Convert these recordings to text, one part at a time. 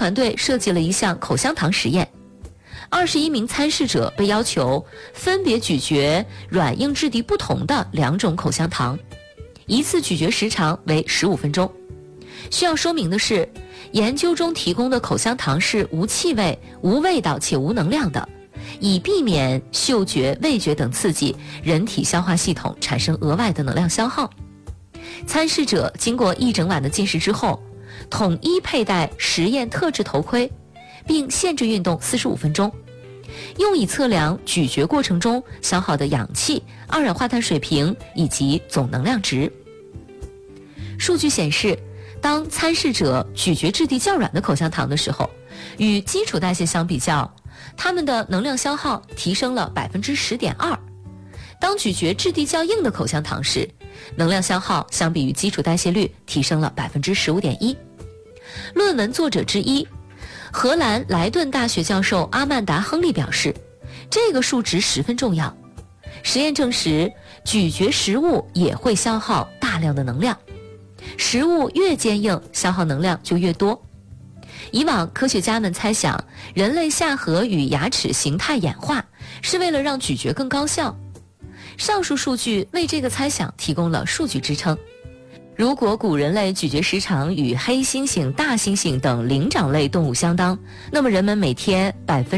团队设计了一项口香糖实验，21名参试者被要求分别咀嚼软硬质地不同的2种口香糖，一次咀嚼时长为15分钟。需要说明的是，研究中提供的口香糖是无气味、无味道且无能量的，以避免嗅觉、味觉等刺激人体消化系统产生额外的能量消耗。参试者经过1整晚的进食之后，统一佩戴实验特制头盔，并限制运动45分钟，用以测量咀嚼过程中消耗的氧气、二氧化碳水平以及总能量值。数据显示，当参试者咀嚼质地较软的口香糖的时候，与基础代谢相比较，它们的能量消耗提升了 10.2%。当咀嚼质地较硬的口香糖时，能量消耗相比于基础代谢率提升了 15.1%。论文作者之一，荷兰莱顿大学教授阿曼达·亨利表示，这个数值十分重要。实验证实，咀嚼食物也会消耗大量的能量，食物越坚硬，消耗能量就越多。以往科学家们猜想，人类下颌与牙齿形态演化是为了让咀嚼更高效。上述数据为这个猜想提供了数据支撑。如果古人类咀嚼时长与黑猩猩、大猩猩等灵长类动物相当，那么人们每天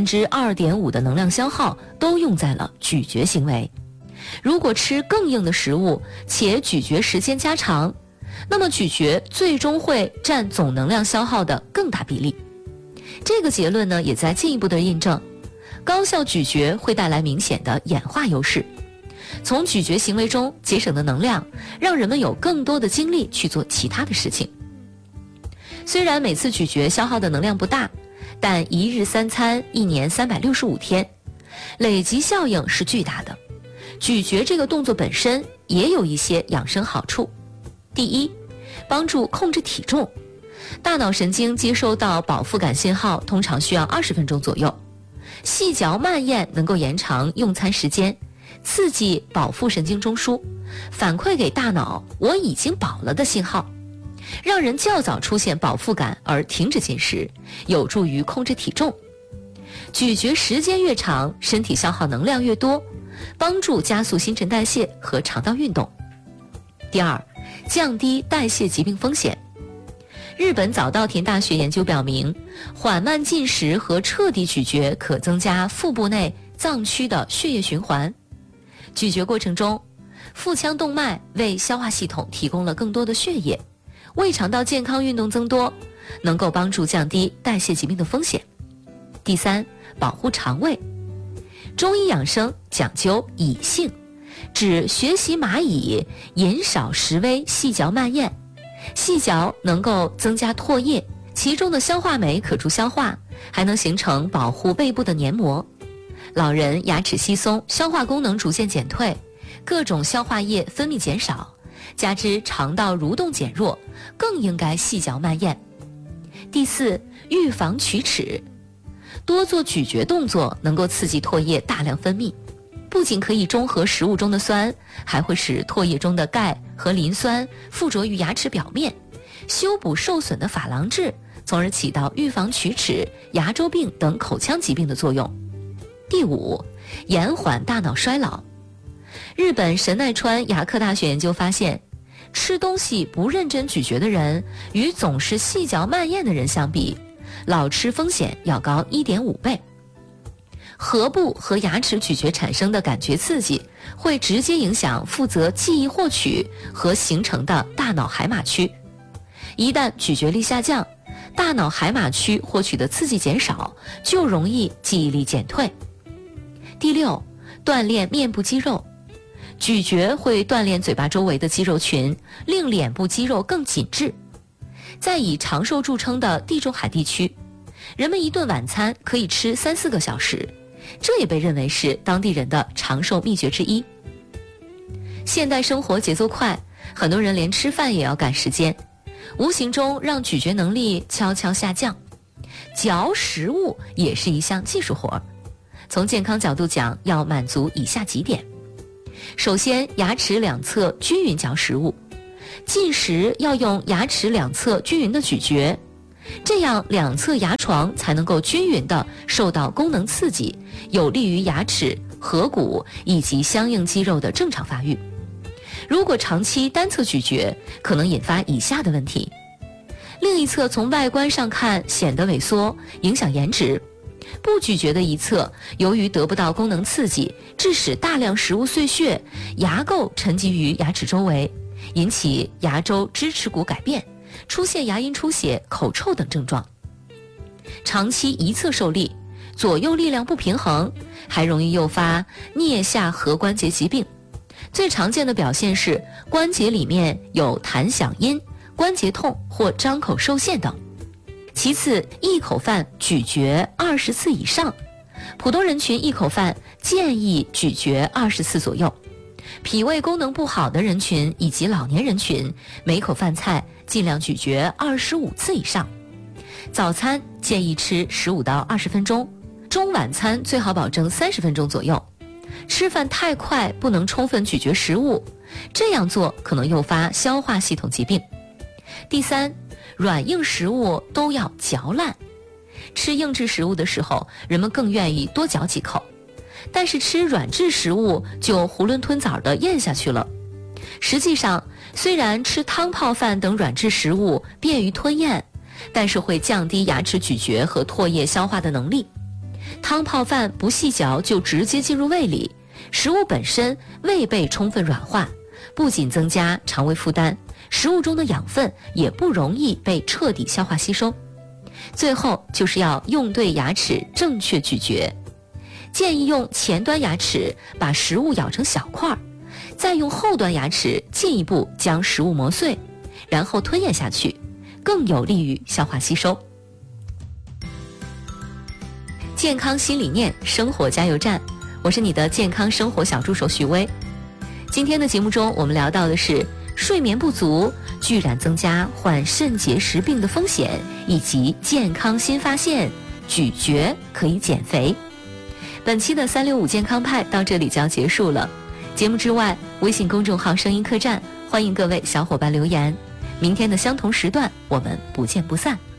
2.5% 的能量消耗都用在了咀嚼行为。如果吃更硬的食物且咀嚼时间加长，那么咀嚼最终会占总能量消耗的更大比例。这个结论呢，也在进一步的印证，高效咀嚼会带来明显的演化优势。从咀嚼行为中节省的能量，让人们有更多的精力去做其他的事情。虽然每次咀嚼消耗的能量不大，但1日3餐，1年365天，累积效应是巨大的。咀嚼这个动作本身也有一些养生好处。第一，帮助控制体重。大脑神经接收到饱腹感信号通常需要20分钟左右，细嚼慢咽能够延长用餐时间，刺激饱腹神经中枢，反馈给大脑我已经饱了的信号，让人较早出现饱腹感而停止进食，有助于控制体重。咀嚼时间越长，身体消耗能量越多，帮助加速新陈代谢和肠道运动。第二，降低代谢疾病风险。日本早稻田大学研究表明，缓慢进食和彻底咀嚼可增加腹部内脏区的血液循环。咀嚼过程中，腹腔动脉为消化系统提供了更多的血液，胃肠道健康运动增多，能够帮助降低代谢疾病的风险。第三，保护肠胃。中医养生讲究以性，指学习蚂蚁，饮少食微，细嚼慢咽。细嚼能够增加唾液，其中的消化酶可助消化，还能形成保护胃部的黏膜。老人牙齿稀松，消化功能逐渐减退，各种消化液分泌减少，加之肠道蠕动减弱，更应该细嚼慢咽。第四，预防龋齿。多做咀嚼动作能够刺激唾液大量分泌，不仅可以中和食物中的酸，还会使唾液中的钙和磷酸附着于牙齿表面，修补受损的珐琅质，从而起到预防龋齿、牙周病等口腔疾病的作用。第五，延缓大脑衰老。日本神奈川牙科大学研究发现，吃东西不认真咀嚼的人与总是细嚼慢咽的人相比，老吃风险要高 1.5 倍。颌部和牙齿咀嚼产生的感觉刺激，会直接影响负责记忆获取和形成的大脑海马区。一旦咀嚼力下降，大脑海马区获取的刺激减少，就容易记忆力减退。第六，锻炼面部肌肉。咀嚼会锻炼嘴巴周围的肌肉群，令脸部肌肉更紧致。在以长寿著称的地中海地区，人们一顿晚餐可以吃3-4个小时，这也被认为是当地人的长寿秘诀之一。现代生活节奏快，很多人连吃饭也要赶时间，无形中让咀嚼能力悄悄下降。嚼食物也是一项技术活，从健康角度讲，要满足以下几点。首先，牙齿两侧均匀嚼食物，进食要用牙齿两侧均匀的咀嚼， 这样两侧牙床才能够均匀地受到功能刺激，有利于牙齿、颌骨以及相应肌肉的正常发育。如果长期单侧咀嚼，可能引发以下的问题：另一侧从外观上看显得萎缩，影响颜值；不咀嚼的一侧，由于得不到功能刺激，致使大量食物碎屑、牙垢沉积于牙齿周围，引起牙周支持骨改变，出现牙龈出血、口臭等症状。长期一侧受力，左右力量不平衡，还容易诱发颞下颌关节疾病。最常见的表现是关节里面有弹响音、关节痛或张口受限等。其次，一口饭咀嚼20次以上，普通人群一口饭建议咀嚼20次左右。脾胃功能不好的人群以及老年人群，每口饭菜尽量咀嚼25次以上。早餐建议吃15到20分钟，中晚餐最好保证30分钟左右。吃饭太快，不能充分咀嚼食物，这样做可能诱发消化系统疾病。第三，软硬食物都要嚼烂。吃硬质食物的时候，人们更愿意多嚼几口，但是吃软质食物就囫囵吞枣地咽下去了。实际上，虽然吃汤泡饭等软质食物便于吞咽，但是会降低牙齿咀嚼和唾液消化的能力。汤泡饭不细嚼就直接进入胃里，食物本身未被充分软化，不仅增加肠胃负担，食物中的养分也不容易被彻底消化吸收。最后就是要用对牙齿正确咀嚼，建议用前端牙齿把食物咬成小块，再用后端牙齿进一步将食物磨碎，然后吞咽下去，更有利于消化吸收。健康新理念，生活加油站，我是你的健康生活小助手许巍。今天的节目中，我们聊到的是睡眠不足居然增加患肾结石病的风险，以及健康新发现，咀嚼可以减肥。本期的365健康派到这里就要结束了。节目之外，微信公众号声音客栈，欢迎各位小伙伴留言。明天的相同时段，我们不见不散。